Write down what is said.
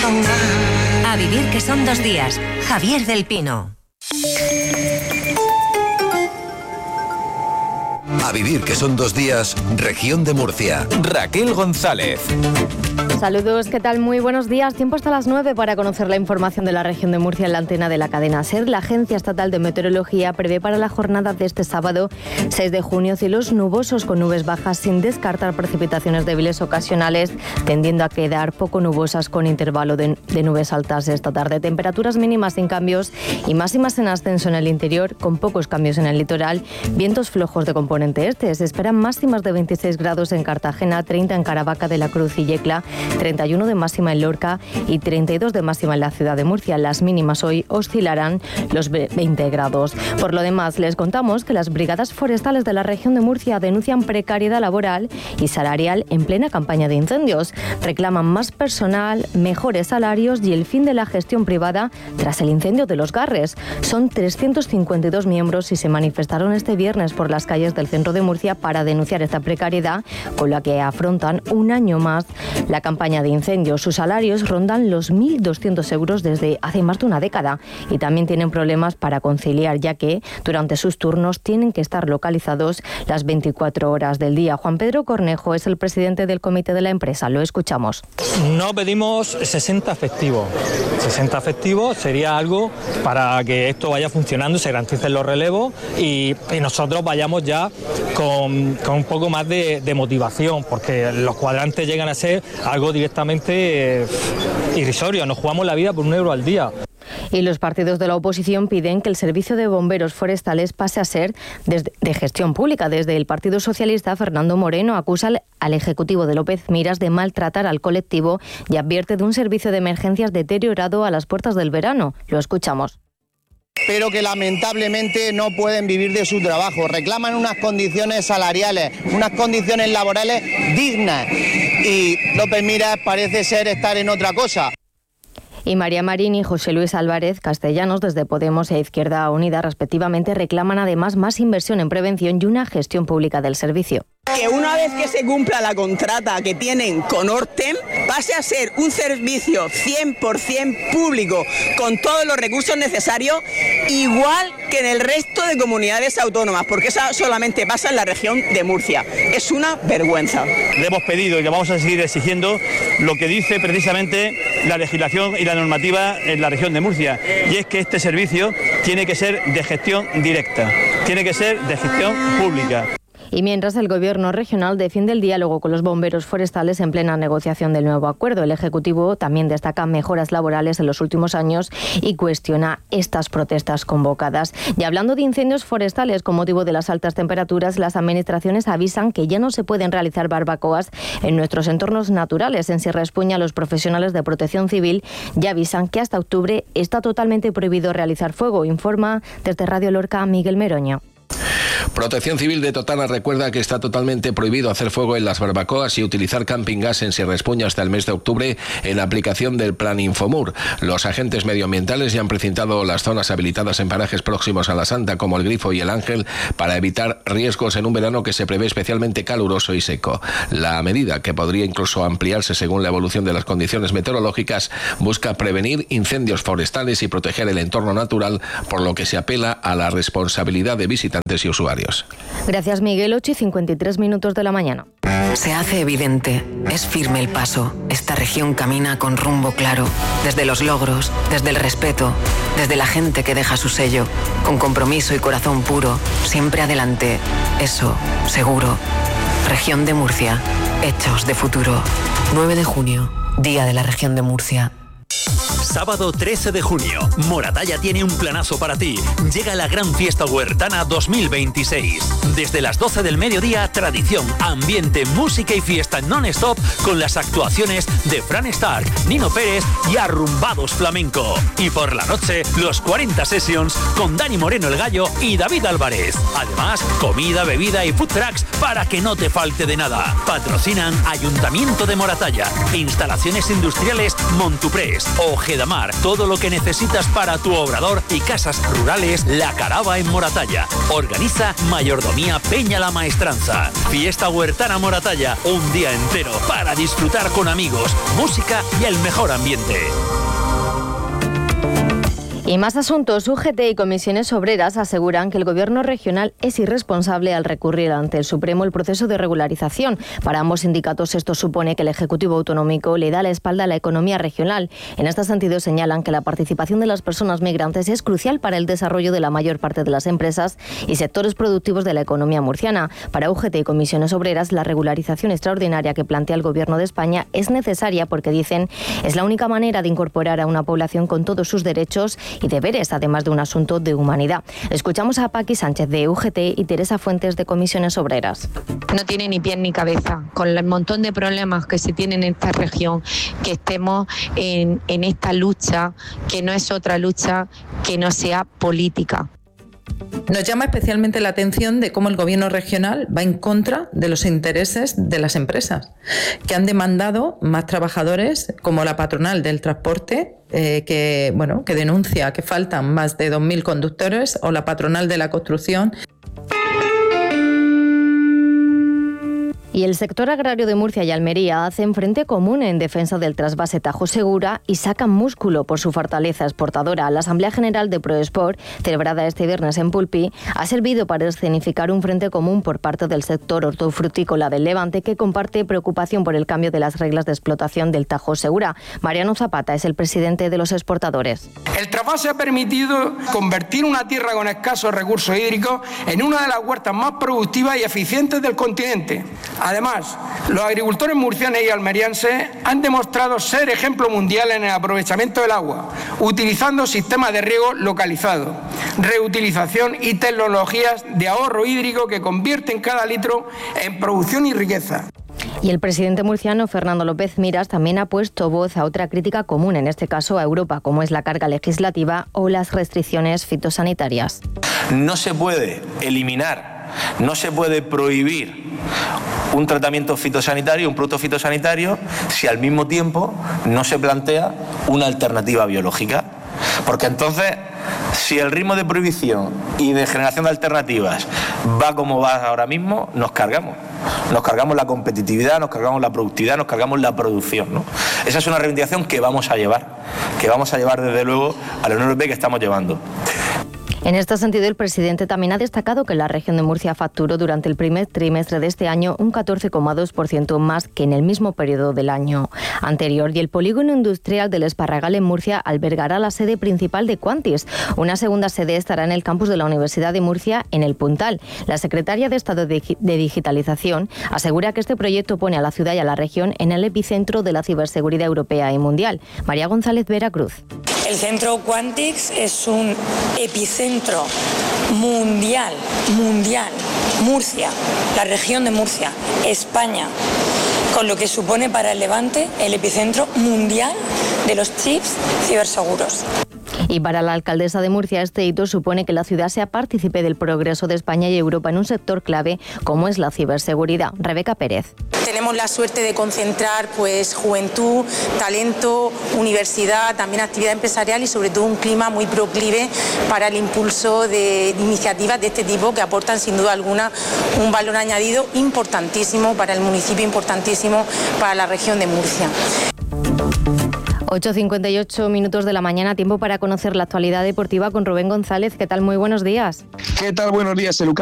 A vivir que son 2 días. Javier del Pino. A vivir que son 2 días, región de Murcia. Raquel González. Saludos, ¿qué tal? Muy buenos días. Tiempo hasta las 9 para conocer la información de la región de Murcia en la antena de la cadena SER. La Agencia Estatal de Meteorología prevé para la jornada de este sábado 6 de junio cielos nubosos con nubes bajas sin descartar precipitaciones débiles ocasionales, tendiendo a quedar poco nubosas con intervalo de nubes altas esta tarde. Temperaturas mínimas sin cambios y máximas en ascenso en el interior, con pocos cambios en el litoral. Vientos flojos de componente este. Se esperan máximas de 26 grados en Cartagena, 30 en Caravaca de la Cruz y Yecla, 31 de máxima en Lorca y 32 de máxima en la ciudad de Murcia. Las mínimas hoy oscilarán los 20 grados. Por lo demás, les contamos que las brigadas forestales de la región de Murcia denuncian precariedad laboral y salarial en plena campaña de incendios. Reclaman más personal, mejores salarios y el fin de la gestión privada tras el incendio de Los Garres. Son 352 miembros y se manifestaron este viernes por las calles del centro de Murcia para denunciar esta precariedad con la que afrontan un año más la campaña de incendios. Sus salarios rondan los 1.200 euros desde hace más de una década y también tienen problemas para conciliar, ya que durante sus turnos tienen que estar localizados las 24 horas del día. Juan Pedro Cornejo es el presidente del comité de la empresa. Lo escuchamos. No pedimos 60 efectivos. 60 efectivos sería algo para que esto vaya funcionando, se garanticen los relevos y nosotros vayamos ya con un poco más de motivación, porque los cuadrantes llegan a ser algo directamente irrisorio. Nos jugamos la vida por €1 al día. Y los partidos de la oposición piden que el servicio de bomberos forestales pase a ser de gestión pública. Desde el Partido Socialista, Fernando Moreno acusa al Ejecutivo de López Miras de maltratar al colectivo y advierte de un servicio de emergencias deteriorado a las puertas del verano. Lo escuchamos. Pero que lamentablemente no pueden vivir de su trabajo. Reclaman unas condiciones salariales, unas condiciones laborales dignas. Y López Miras parece ser estar en otra cosa. Y María Marín y José Luis Álvarez Castellanos, desde Podemos e Izquierda Unida, respectivamente, reclaman además más inversión en prevención y una gestión pública del servicio. Que una vez que se cumpla la contrata que tienen con Ortem, pase a ser un servicio 100% público, con todos los recursos necesarios, igual que en el resto de comunidades autónomas, porque eso solamente pasa en la región de Murcia. Es una vergüenza. Le hemos pedido y le vamos a seguir exigiendo lo que dice precisamente la legislación y la normativa en la región de Murcia, y es que este servicio tiene que ser de gestión directa, tiene que ser de gestión pública. Y mientras el Gobierno regional defiende el diálogo con los bomberos forestales en plena negociación del nuevo acuerdo, el Ejecutivo también destaca mejoras laborales en los últimos años y cuestiona estas protestas convocadas. Y hablando de incendios forestales con motivo de las altas temperaturas, las administraciones avisan que ya no se pueden realizar barbacoas en nuestros entornos naturales. En Sierra Espuña, los profesionales de Protección Civil ya avisan que hasta octubre está totalmente prohibido realizar fuego. Informa desde Radio Lorca Miguel Meroño. Protección Civil de Totana recuerda que está totalmente prohibido hacer fuego en las barbacoas y utilizar camping gas en Sierra Espuña hasta el mes de octubre en aplicación del Plan Infomur. Los agentes medioambientales ya han precintado las zonas habilitadas en parajes próximos a la Santa, como el Grifo y el Ángel, para evitar riesgos en un verano que se prevé especialmente caluroso y seco. La medida, que podría incluso ampliarse según la evolución de las condiciones meteorológicas, busca prevenir incendios forestales y proteger el entorno natural, por lo que se apela a la responsabilidad de visitantes y usuarios. Gracias, Miguel. 8:53 de la mañana. Se hace evidente, es firme el paso. Esta región camina con rumbo claro, desde los logros, desde el respeto, desde la gente que deja su sello, con compromiso y corazón puro, siempre adelante. Eso, seguro. Región de Murcia, hechos de futuro. 9 de junio, Día de la Región de Murcia. Sábado 13 de junio, Moratalla tiene un planazo para ti. Llega la Gran Fiesta Huertana 2026. Desde las 12 del mediodía, tradición, ambiente, música y fiesta non-stop con las actuaciones de Fran Stark, Nino Pérez y Arrumbados Flamenco. Y por la noche, los 40 Sessions con Dani Moreno el Gallo y David Álvarez. Además, comida, bebida y food trucks para que no te falte de nada. Patrocinan Ayuntamiento de Moratalla, Instalaciones Industriales Montuprés, Ojeda Mar. Todo lo que necesitas para tu obrador y casas rurales, La Carava en Moratalla. Organiza Mayordomía Peña La Maestranza. Fiesta huertana Moratalla, un día entero para disfrutar con amigos, música y el mejor ambiente. Y más asuntos. UGT y comisiones obreras aseguran que el gobierno regional es irresponsable al recurrir ante el Supremo el proceso de regularización. Para ambos sindicatos esto supone que el Ejecutivo Autonómico le da la espalda a la economía regional. En este sentido señalan que la participación de las personas migrantes es crucial para el desarrollo de la mayor parte de las empresas y sectores productivos de la economía murciana. Para UGT y comisiones obreras, la regularización extraordinaria que plantea el Gobierno de España es necesaria porque, dicen, es la única manera de incorporar a una población con todos sus derechos y deberes, además de un asunto de humanidad. Escuchamos a Paqui Sánchez de UGT y Teresa Fuentes de Comisiones Obreras. No tiene ni pie ni cabeza, con el montón de problemas que se tienen en esta región, que estemos en esta lucha, que no es otra lucha que no sea política. Nos llama especialmente la atención de cómo el gobierno regional va en contra de los intereses de las empresas, que han demandado más trabajadores, como la patronal del transporte, que denuncia que faltan más de 2.000 conductores, o la patronal de la construcción. Y el sector agrario de Murcia y Almería hacen frente común en defensa del trasvase Tajo Segura y sacan músculo por su fortaleza exportadora. La Asamblea General de ProExport, celebrada este viernes en Pulpí, ha servido para escenificar un frente común por parte del sector hortofrutícola del Levante, que comparte preocupación por el cambio de las reglas de explotación del Tajo Segura. Mariano Zapata es el presidente de los exportadores. El trasvase ha permitido convertir una tierra con escasos recursos hídricos en una de las huertas más productivas y eficientes del continente. Además, los agricultores murcianos y almerienses han demostrado ser ejemplo mundial en el aprovechamiento del agua, utilizando sistemas de riego localizados, reutilización y tecnologías de ahorro hídrico que convierten cada litro en producción y riqueza. Y el presidente murciano, Fernando López Miras, también ha puesto voz a otra crítica común, en este caso a Europa, como es la carga legislativa o las restricciones fitosanitarias. No se puede eliminar, no se puede prohibir un tratamiento fitosanitario, un producto fitosanitario, si al mismo tiempo no se plantea una alternativa biológica. Porque entonces, si el ritmo de prohibición y de generación de alternativas va como va ahora mismo, nos cargamos la competitividad, nos cargamos la productividad, nos cargamos la producción, ¿no? Esa es una reivindicación que vamos a llevar desde luego a la Unión Europea, que estamos llevando. En este sentido, el presidente también ha destacado que la región de Murcia facturó durante el primer trimestre de este año un 14,2% más que en el mismo periodo del año anterior. Y el polígono industrial del Esparragal en Murcia albergará la sede principal de Quantis. Una segunda sede estará en el campus de la Universidad de Murcia, en el Puntal. La secretaria de Estado de Digitalización asegura que este proyecto pone a la ciudad y a la región en el epicentro de la ciberseguridad europea y mundial. María González Veracruz. El centro Quantix es un epicentro mundial. Murcia, la región de Murcia, España, con lo que supone para el Levante el epicentro mundial de los chips ciberseguros. Y para la alcaldesa de Murcia, este hito supone que la ciudad sea partícipe del progreso de España y Europa en un sector clave como es la ciberseguridad. Rebeca Pérez. Tenemos la suerte de concentrar juventud, talento, universidad, también actividad empresarial y sobre todo un clima muy proclive para el impulso de iniciativas de este tipo que aportan sin duda alguna un valor añadido importantísimo para el municipio, importantísimo para la región de Murcia. 8:58 minutos de la mañana, tiempo para conocer la actualidad deportiva con Rubén González. ¿Qué tal? Muy buenos días. ¿Qué tal? Buenos días, Eluca.